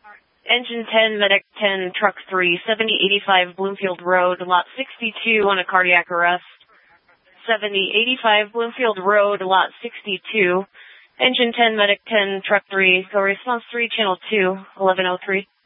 Engine 10, Medic 10, Truck 3, 7085 Bloomfield Road, Lot 62 on a cardiac arrest. 7085 Bloomfield Road, Lot 62. Engine 10, Medic 10, Truck 3, go response 3, Channel 2, 1103.